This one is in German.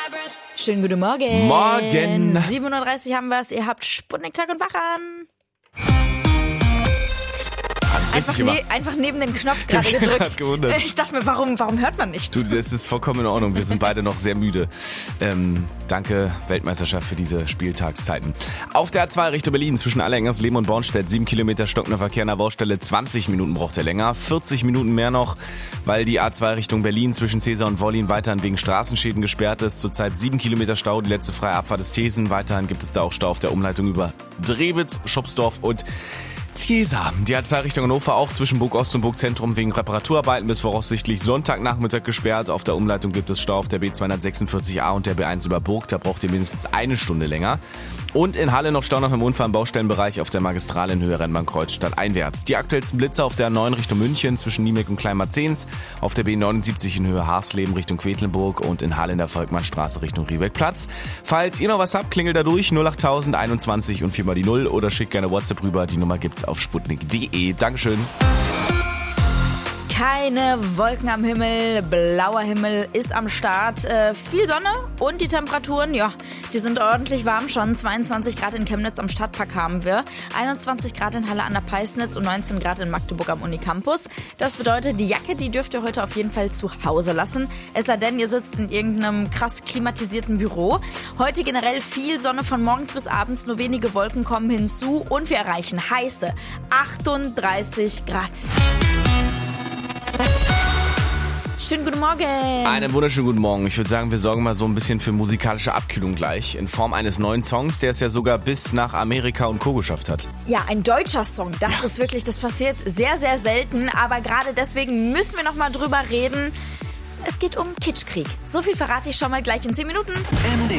Schönen guten Morgen. Morgen. 7:30 Uhr haben wir es. Ihr habt Sputnik Tag und Wach an. Einfach neben den Knopf gerade gedrückt. Ich dachte mir, warum hört man nichts? Du, das ist vollkommen in Ordnung. Wir sind beide noch sehr müde. Danke, Weltmeisterschaft, für diese Spieltagszeiten. Auf der A2 Richtung Berlin zwischen Allerengersleben und Bornstedt 7 Kilometer stockender Verkehr an der Baustelle. 20 Minuten braucht er länger. 40 Minuten mehr noch, weil die A2 Richtung Berlin zwischen Cäsar und Wollin weiterhin wegen Straßenschäden gesperrt ist. Zurzeit 7 Kilometer Stau, die letzte freie Abfahrt ist Thesen. Weiterhin gibt es da auch Stau auf der Umleitung über Drewitz, Schopsdorf und Cäsar. Die A2 Richtung Hannover auch zwischen Burg-Ost und Burg-Zentrum wegen Reparaturarbeiten bis voraussichtlich Sonntagnachmittag gesperrt. Auf der Umleitung gibt es Stau auf der B246a und der B1 über Burg. Da braucht ihr mindestens eine Stunde länger. Und in Halle noch Stau nach einem Unfall im Baustellenbereich auf der Magistrale in Höhe Rennbahnkreuz stadteinwärts. Die aktuellsten Blitzer auf der 9 Richtung München zwischen Niemek und Kleinmarzens, auf der B79 in Höhe Harsleben Richtung Quedlinburg und in Halle in der Volkmannstraße Richtung Riebeckplatz. Falls ihr noch was habt, klingelt da durch 08000 21 und 4 mal die 0 oder schickt gerne WhatsApp rüber. Die Nummer gibt's auf sputnik.de. Dankeschön. Keine Wolken am Himmel, blauer Himmel ist am Start, viel Sonne und die Temperaturen, ja, die sind ordentlich warm schon. 22 Grad in Chemnitz am Stadtpark haben wir, 21 Grad in Halle an der Peisnitz und 19 Grad in Magdeburg am Unicampus. Das bedeutet, die Jacke, die dürft ihr heute auf jeden Fall zu Hause lassen, es sei denn, ihr sitzt in irgendeinem krass klimatisierten Büro. Heute generell viel Sonne von morgens bis abends, nur wenige Wolken kommen hinzu und wir erreichen heiße 38 Grad. Schönen guten Morgen. Einen wunderschönen guten Morgen. Ich würde sagen, wir sorgen mal so ein bisschen für musikalische Abkühlung gleich. In Form eines neuen Songs, der es ja sogar bis nach Amerika und Co. geschafft hat. Ja, ein deutscher Song. Das ist wirklich, das passiert sehr, sehr selten. Aber gerade deswegen müssen wir noch mal drüber reden. Es geht um Kitschkrieg. So viel verrate ich schon mal gleich in 10 Minuten. MDR